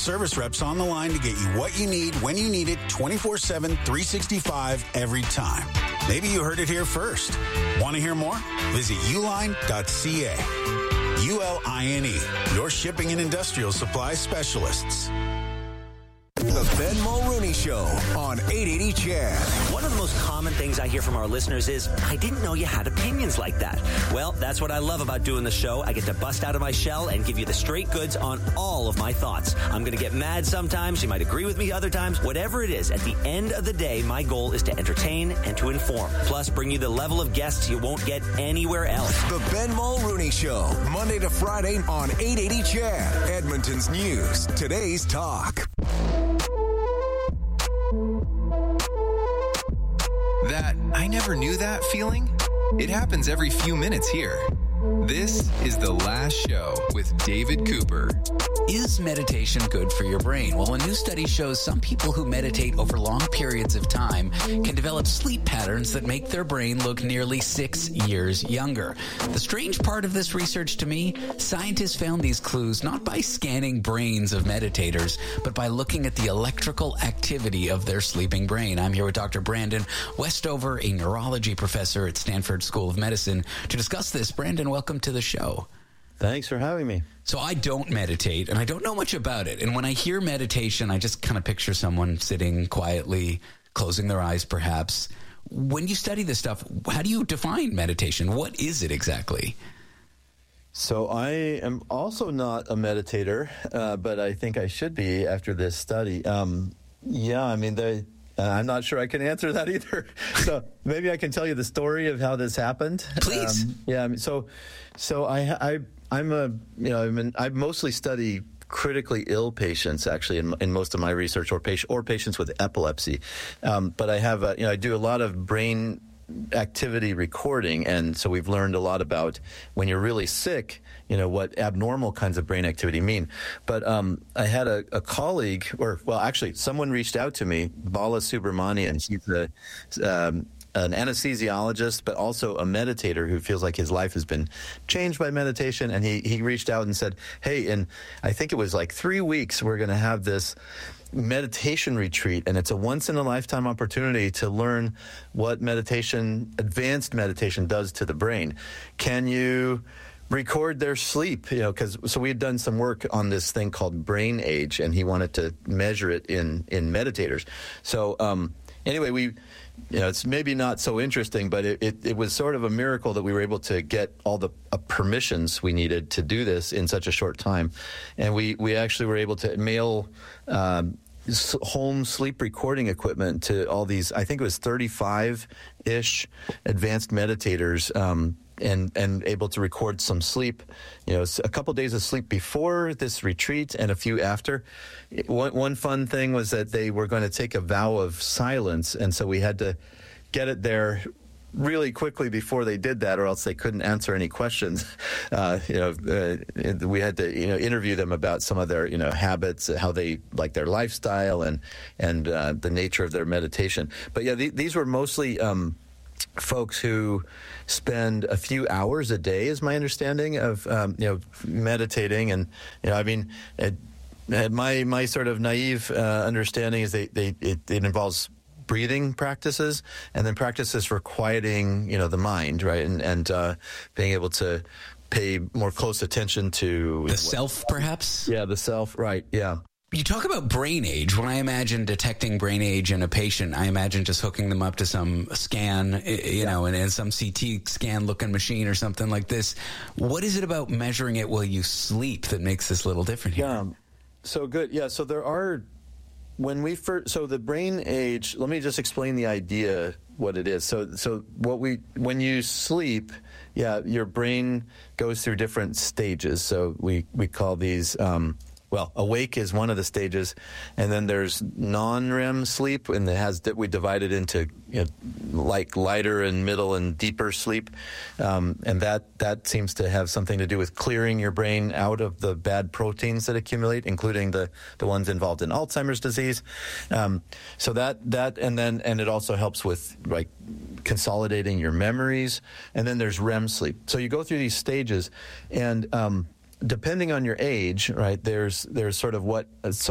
service reps on the line to get you what you need when you need it 24/7, 365 every time. Maybe you heard it here first. Want to hear more? Visit uline.ca. ULINE, your shipping and industrial supply specialists. The Ben Mulrooney Show on 880 CHED. One of the most common things I hear from our listeners is, I didn't know you had opinions like that. Well, that's what I love about doing the show. I get to bust out of my shell and give you the straight goods on all of my thoughts. I'm going to get mad sometimes. You might agree with me other times. Whatever it is, at the end of the day, my goal is to entertain and to inform. Plus, bring you the level of guests you won't get anywhere else. The Ben Mulrooney Show, Monday to Friday on 880 CHED. Edmonton's news, today's talk. That I never knew that feeling? It happens every few minutes here. This is The Last Show with David Cooper. Is meditation good for your brain? Well, a new study shows some people who meditate over long periods of time can develop sleep patterns that make their brain look nearly 6 years younger. The strange part of this research to me, scientists found these clues not by scanning brains of meditators, but by looking at the electrical activity of their sleeping brain. I'm here with Dr. Brandon Westover, a neurology professor at Stanford School of Medicine, to discuss this. Brandon, welcome to the show. Thanks for having me. So I don't meditate, and I don't know much about it. And when I hear meditation, I just kind of picture someone sitting quietly, closing their eyes perhaps. When you study this stuff, how do you define meditation? What is it exactly? So I am also not a meditator, but I think I should be after this study. I'm not sure I can answer that either. So maybe I can tell you the story of how this happened. Please. I mostly study critically ill patients, actually, in most of my research, or patients with epilepsy. But I have, I do a lot of brain activity recording, and so we've learned a lot about when you're really sick, what abnormal kinds of brain activity mean. But I had a colleague, someone reached out to me, Bala Subramanian. He's an anesthesiologist, but also a meditator who feels like his life has been changed by meditation. And he reached out and said, hey, in I think it was like 3 weeks, we're going to have this meditation retreat, and it's a once-in-a-lifetime opportunity to learn what advanced meditation does to the brain. Can you record their sleep? So we had done some work on this thing called brain age, and he wanted to measure it in meditators. So anyway, it's maybe not so interesting, but it was sort of a miracle that we were able to get all the permissions we needed to do this in such a short time. And we actually were able to mail home sleep recording equipment to all these, I think it was 35-ish advanced meditators, and able to record some sleep, a couple days of sleep before this retreat and a few after. One fun thing was that they were going to take a vow of silence, and so we had to get it there really quickly before they did that, or else they couldn't answer any questions. We had to, interview them about some of their, habits, how they like their lifestyle, and the nature of their meditation. But yeah, these were mostly folks who spend a few hours a day, is my understanding of meditating. And my sort of naive understanding is it involves breathing practices, and then practices for quieting the mind, right, and being able to pay more close attention to the self, perhaps. Yeah, the self, right? Yeah. You talk about brain age. When I imagine detecting brain age in a patient, I imagine just hooking them up to some scan, and some CT scan looking machine or something like this. What is it about measuring it while you sleep that makes this a little different here? Yeah, so good. Yeah, so there are, so the brain age, let me just explain the idea, what it is. So when you sleep, your brain goes through different stages. So we call these, awake is one of the stages, and then there's non-REM sleep, and we divide it into like lighter and middle and deeper sleep, and that seems to have something to do with clearing your brain out of the bad proteins that accumulate, including the ones involved in Alzheimer's disease. So that and it also helps with like consolidating your memories. And then there's REM sleep. So you go through these stages, and depending on your age, right, there's sort of what